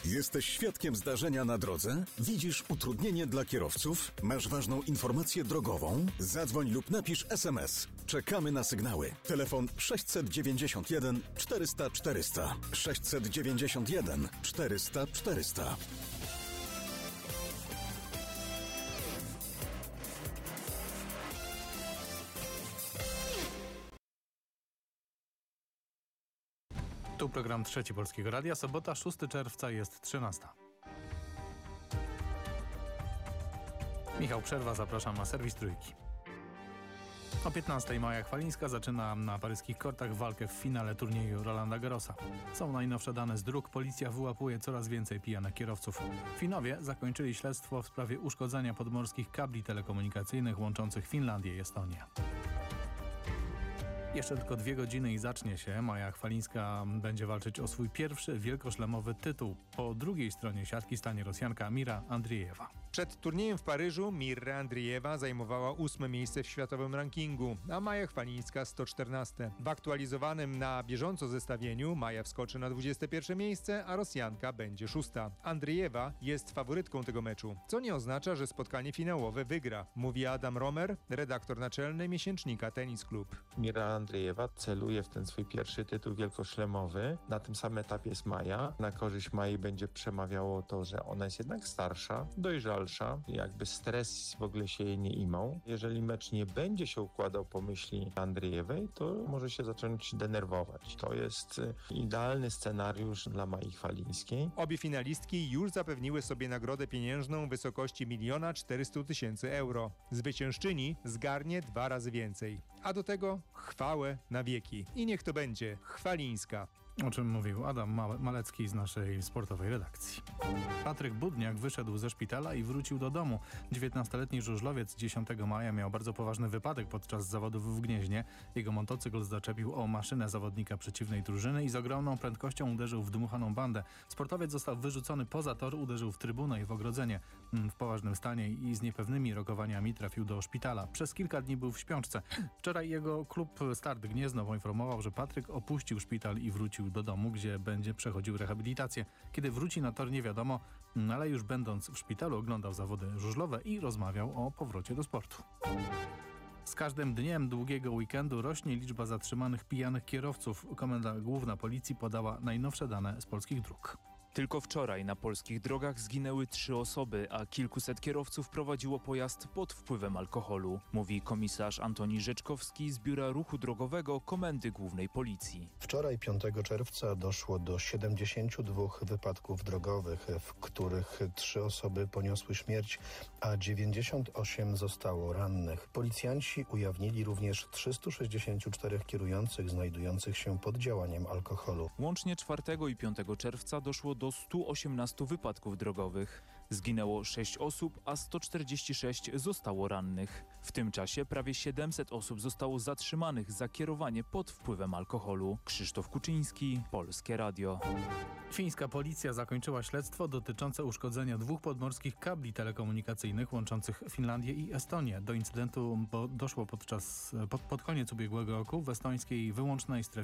Jesteś świadkiem zdarzenia na drodze? Widzisz utrudnienie dla kierowców? Masz ważną informację drogową? Zadzwoń lub napisz SMS. Czekamy na sygnały. Telefon 691 400 400. 691 400 400. Tu program Trzeci Polskiego Radia. Sobota, 6 czerwca, jest 13. Michał Przerwa, zapraszam na serwis Trójki. O 15:00 Maja Chwalińska zaczyna na paryskich kortach walkę w finale turnieju Rolanda Garrosa. Są najnowsze dane z dróg. Policja wyłapuje coraz więcej pijanych kierowców. Finowie zakończyli śledztwo w sprawie uszkodzenia podmorskich kabli telekomunikacyjnych łączących Finlandię i Estonię. Jeszcze tylko 2 godziny i zacznie się. Maja Chwalińska będzie walczyć o swój pierwszy wielkoszlemowy tytuł. Po drugiej stronie siatki stanie Rosjanka Mira Andriejewa. Przed turniejem w Paryżu Mira Andriejewa zajmowała 8. miejsce w światowym rankingu, a Maja Chwalińska 114. W aktualizowanym na bieżąco zestawieniu Maja wskoczy na 21. miejsce, a Rosjanka będzie 6. Andriejewa jest faworytką tego meczu, co nie oznacza, że spotkanie finałowe wygra, mówi Adam Romer, redaktor naczelny miesięcznika Tennis Club. Mira Andriejewa celuje w ten swój pierwszy tytuł wielkoszlemowy. Na tym samym etapie jest Maja. Na korzyść Mai będzie przemawiało to, że ona jest jednak starsza, dojrzalsza. Jakby stres w ogóle się jej nie imał. Jeżeli mecz nie będzie się układał po myśli Andriejewej, to może się zacząć denerwować. To jest idealny scenariusz dla Mai Chwalińskiej. Obie finalistki już zapewniły sobie nagrodę pieniężną w wysokości 1 400 000 euro. Zwyciężczyni zgarnie 2 razy więcej. A do tego chwałę na wieki. I niech to będzie Chwalińska. O czym mówił Adam Malecki z naszej sportowej redakcji. Patryk Budniak wyszedł ze szpitala i wrócił do domu. 19-letni żużlowiec 10 maja miał bardzo poważny wypadek podczas zawodów w Gnieźnie. Jego motocykl zaczepił o maszynę zawodnika przeciwnej drużyny i z ogromną prędkością uderzył w dmuchaną bandę. Sportowiec został wyrzucony poza tor, uderzył w trybunę i w ogrodzenie. W poważnym stanie i z niepewnymi rokowaniami trafił do szpitala. Przez kilka dni był w śpiączce. Wczoraj jego klub Start Gniezno poinformował, że Patryk opuścił szpital i wrócił do domu, gdzie będzie przechodził rehabilitację. Kiedy wróci na tor, nie wiadomo, ale już będąc w szpitalu oglądał zawody żużlowe i rozmawiał o powrocie do sportu. Z każdym dniem długiego weekendu rośnie liczba zatrzymanych pijanych kierowców. Komenda Główna Policji podała najnowsze dane z polskich dróg. Tylko wczoraj na polskich drogach zginęły 3 osoby, a kilkuset kierowców prowadziło pojazd pod wpływem alkoholu, mówi komisarz Antoni Rzeczkowski z Biura Ruchu Drogowego Komendy Głównej Policji. Wczoraj 5 czerwca doszło do 72 wypadków drogowych, w których 3 osoby poniosły śmierć, a 98 zostało rannych. Policjanci ujawnili również 364 kierujących znajdujących się pod działaniem alkoholu. Łącznie 4 i 5 czerwca doszło do 118 wypadków drogowych. Zginęło 6 osób, a 146 zostało rannych. W tym czasie prawie 700 osób zostało zatrzymanych za kierowanie pod wpływem alkoholu. Krzysztof Kuczyński, Polskie Radio. Fińska policja zakończyła śledztwo dotyczące uszkodzenia 2 podmorskich kabli telekomunikacyjnych łączących Finlandię i Estonię. Do incydentu doszło pod koniec ubiegłego roku w estońskiej wyłącznej strefie